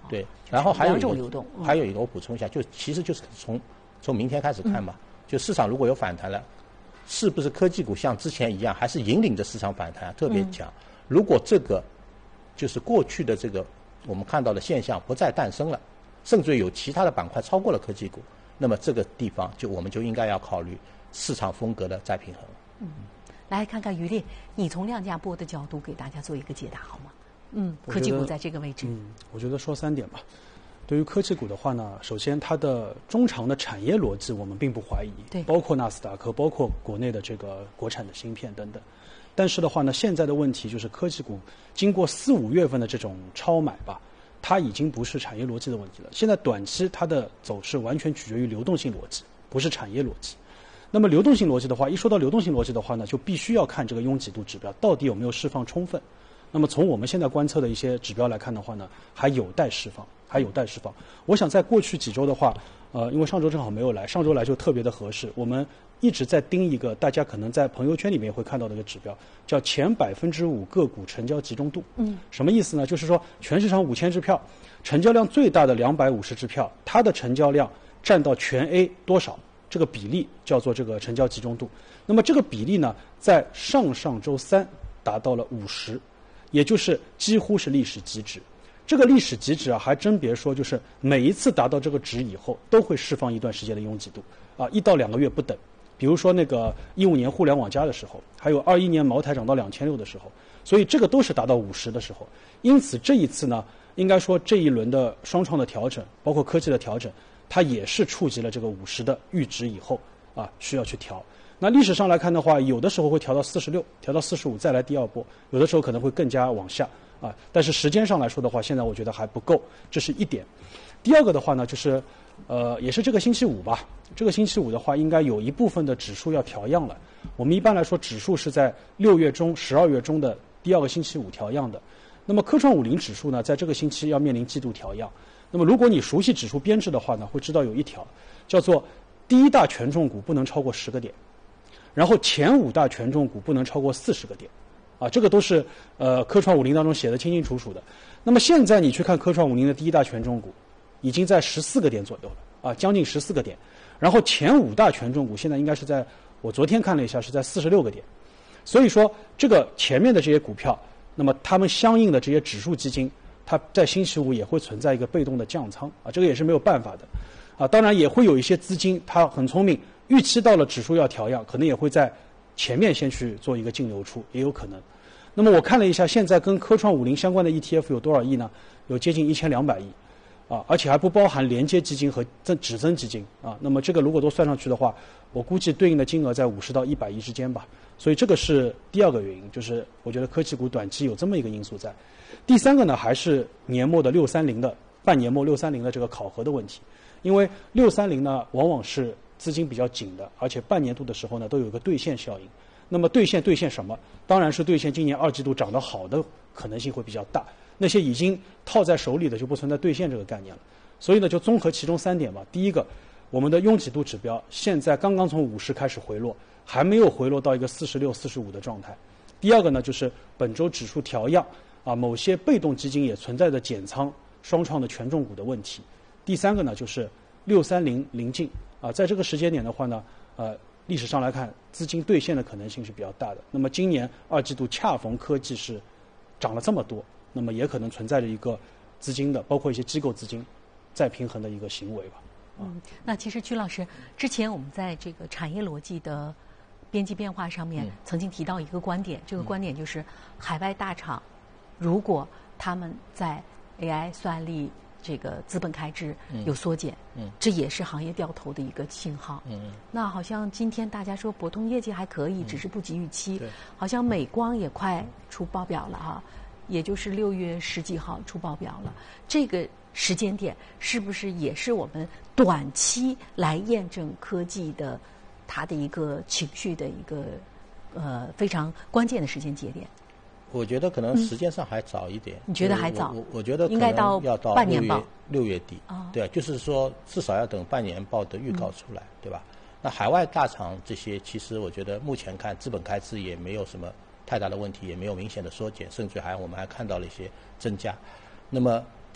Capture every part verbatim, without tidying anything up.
对，然后还有一个两种流动， 嗯、还有一个我补充一下，就其实就是从从明天开始看嘛，嗯、就市场如果有反弹了，是不是科技股像之前一样，还是引领着市场反弹特别强？嗯、如果这个就是过去的这个我们看到的现象不再诞生了，甚至有其他的板块超过了科技股，那么这个地方就我们就应该要考虑市场风格的再平衡。 嗯，来看看于烈，你从量价波的角度给大家做一个解答好吗？嗯，科技股在这个位置。 嗯，我觉得说三点吧。对于科技股的话呢，首先它的中长的产业逻辑我们并不怀疑， 对， 包括纳斯达克，包括国内的这个国产的芯片等等。但是的话呢，现在的问题就是科技股经过四五月份的这种超买吧，它已经不是产业逻辑的问题了。现在短期它的走势完全取决于流动性逻辑，不是产业逻辑。那么流动性逻辑的话，一说到流动性逻辑的话呢，就必须要看这个拥挤度指标到底有没有释放充分。那么从我们现在观测的一些指标来看的话呢，还有待释放，还有待释放。我想在过去几周的话，呃，因为上周正好没有来，上周来就特别的合适。我们一直在盯一个大家可能在朋友圈里面会看到的一个指标，叫前百分之五个股成交集中度。嗯，什么意思呢？就是说全市场五千只票，成交量最大的两百五十只票，它的成交量占到全 A 多少？这个比例叫做这个成交集中度。那么这个比例呢，在上上周三达到了五十。也就是几乎是历史极值。这个历史极值啊，还真别说，就是每一次达到这个值以后，都会释放一段时间的拥挤度啊，一到两个月不等。比如说那个一五年互联网加的时候，还有二一年茅台涨到两千六的时候，所以这个都是达到五十的时候。因此这一次呢，应该说这一轮的双创的调整，包括科技的调整，它也是触及了这个五十的阈值以后啊，需要去调。那历史上来看的话，有的时候会调到四十六，调到四十五再来第二波，有的时候可能会更加往下啊。但是时间上来说的话，现在我觉得还不够，这是一点。第二个的话呢，就是呃，也是这个星期五吧。这个星期五的话，应该有一部分的指数要调样了。我们一般来说，指数是在六月中、十二月中的第二个星期五调样的。那么科创五零指数呢，在这个星期要面临季度调样。那么如果你熟悉指数编制的话呢，会知道有一条叫做第一大权重股不能超过十个点。然后前五大权重股不能超过四十个点，啊，这个都是呃科创五零当中写的清清楚楚的。那么现在你去看科创五零的第一大权重股，已经在十四个点左右了，啊，将近十四个点。然后前五大权重股现在应该是在，我昨天看了一下是在四十六个点。所以说这个前面的这些股票，那么他们相应的这些指数基金，它在星期五也会存在一个被动的降仓，啊，这个也是没有办法的，啊，当然也会有一些资金，它很聪明。预期到了指数要调样，可能也会在前面先去做一个净流出，也有可能。那么我看了一下，现在跟科创五零相关的 E T F 有多少亿呢？有接近一千两百亿，啊，而且还不包含连接基金和增指增基金啊。那么这个如果都算上去的话，我估计对应的金额在五十到一百亿之间吧。所以这个是第二个原因，就是我觉得科技股短期有这么一个因素在。第三个呢，还是年末的六三零的半年末六三零的这个考核的问题，因为六三零呢往往是资金比较紧的，而且半年度的时候呢，都有一个兑现效应。那么兑现兑现什么？当然是兑现今年二季度涨得好的可能性会比较大。那些已经套在手里的就不存在兑现这个概念了。所以呢，就综合其中三点吧。第一个，我们的拥挤度指标现在刚刚从五十开始回落，还没有回落到一个四十六、四十五的状态。第二个呢，就是本周指数调样啊，某些被动基金也存在着减仓双创的权重股的问题。第三个呢，就是六三零临近。啊，在这个时间点的话呢，呃，历史上来看，资金兑现的可能性是比较大的。那么今年二季度恰逢科技是涨了这么多，那么也可能存在着一个资金的，包括一些机构资金再平衡的一个行为吧。啊、 嗯，那其实曲老师，之前我们在这个产业逻辑的边际变化上面，嗯、曾经提到一个观点，这个观点就是海外大厂如果他们在 A I 算力这个资本开支有缩减，嗯嗯、这也是行业掉头的一个信号。嗯嗯、那好像今天大家说博通业绩还可以，嗯、只是不及预期。好像美光也快出报表了哈，也就是六月十几号出报表了。这个时间点是不是也是我们短期来验证科技的它的一个情绪的一个呃非常关键的时间节点？ 我觉得可能时间上还早一点。 嗯、你觉得还早？ 我我觉得应该到要到半年报六月底。 哦、 对，就是说至少要等半年报的预告出来，嗯、对吧？那海外大厂这些，其实我觉得目前看资本开支也没有什么太大的问题，也没有明显的缩减，甚至还我们还看到了一些增加。那么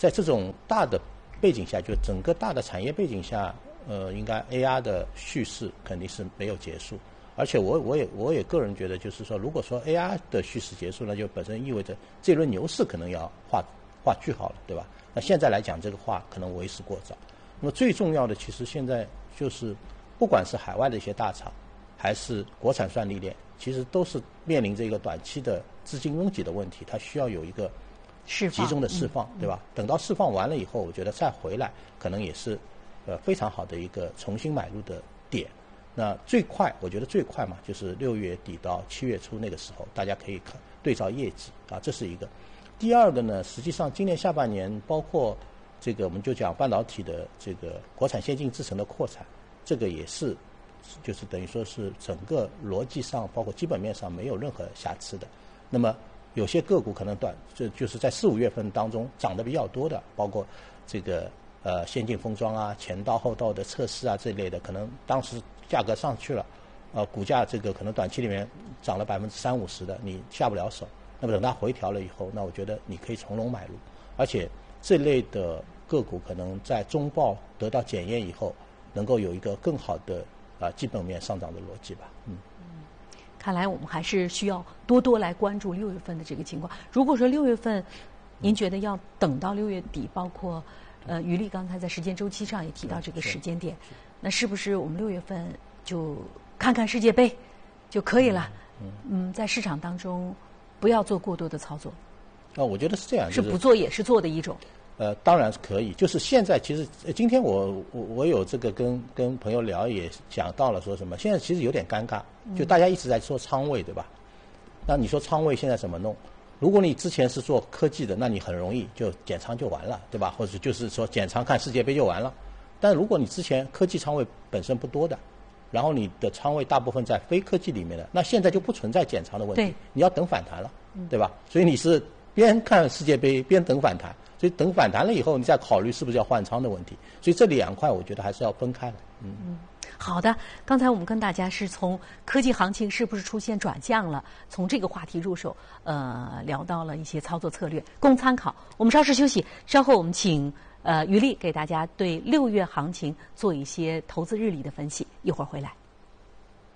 在这种大的背景下，就整个大的产业背景下，呃，应该 A R 的叙事肯定是没有结束。而且我我也我也个人觉得，就是说，如果说 A R 的叙事结束，那就本身意味着这轮牛市可能要画画句号了，对吧？那现在来讲这个话可能为时过早。那么最重要的，其实现在就是，不管是海外的一些大厂，还是国产算力链，其实都是面临着一个短期的资金拥挤的问题，它需要有一个集中的释放，对吧？等到释放完了以后，我觉得再回来，可能也是呃非常好的一个重新买入的点。那最快，我觉得最快嘛，就是六月底到七月初那个时候，大家可以看对照业绩啊，这是一个。第二个呢，实际上今年下半年，包括这个我们就讲半导体的这个国产先进制程的扩产，这个也是，就是等于说是整个逻辑上，包括基本面上没有任何瑕疵的。那么有些个股可能短，这就是在四五月份当中涨得比较多的，包括这个呃先进封装啊、前道后道的测试啊这类的，可能当时价格上去了，呃股价这个可能短期里面涨了百分之三五十的，你下不了手。那么等它回调了以后，那我觉得你可以从容买入，而且这类的个股可能在中报得到检验以后，能够有一个更好的啊、呃、基本面上涨的逻辑吧。嗯。 看来我们还是需要多多来关注六月份的这个情况。如果说六月份，您觉得要等到六月底，包括呃于丽刚才在时间周期上也提到这个时间点，那是不是我们六月份就看看世界杯就可以了？嗯，在市场当中不要做过多的操作。 啊，我觉得是这样， 是不做也是做的一种。 呃，当然是可以。就是现在其实今天我我我有这个跟跟朋友聊，也讲到了说什么，现在其实有点尴尬，就大家一直在说仓位，对吧？那你说仓位现在怎么弄？如果你之前是做科技的，那你很容易就减仓就完了，对吧？或者就是说减仓看世界杯就完了。但如果你之前科技仓位本身不多的，然后你的仓位大部分在非科技里面的，那现在就不存在减仓的问题，你要等反弹了，对吧？所以你是边看世界杯边等反弹。所以等反弹了以后，你再考虑是不是要换仓的问题。所以这两块我觉得还是要分开的。嗯嗯，好的。刚才我们跟大家是从科技行情是不是出现转向了，从这个话题入手，呃，聊到了一些操作策略，供参考。我们稍事休息，稍后我们请呃于丽给大家对六月行情做一些投资日历的分析，一会儿回来。